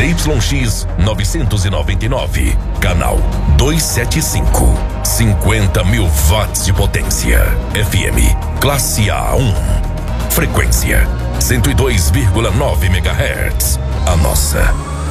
ZYX 999, canal 275, 50.000 watts de potência. FM classe A1, frequência 102,9 MHz. A nossa